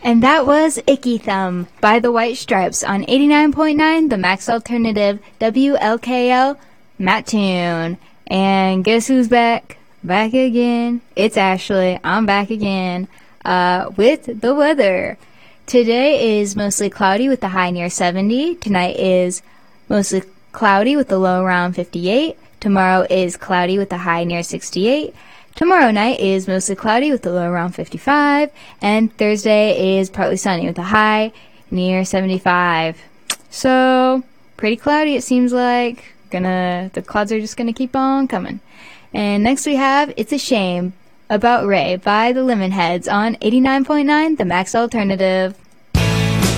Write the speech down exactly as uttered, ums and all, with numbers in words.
And that was Icky Thumb by the White Stripes on eighty-nine point nine, the Max Alternative, W L K L, Mattoon. And guess who's back? Back again. It's Ashley. I'm back again uh, with the weather. Today is mostly cloudy with the high near seventy. Tonight is mostly cloudy with the low around fifty-eight. Tomorrow is cloudy with the high near sixty-eight. Tomorrow night is mostly cloudy with the low around fifty-five. And Thursday is partly sunny with a high near seventy-five. So, pretty cloudy it seems like. Gonna, the clouds are just gonna keep on coming. And next we have It's a Shame About Ray by the Lemonheads on eighty-nine point nine, the Max Alternative.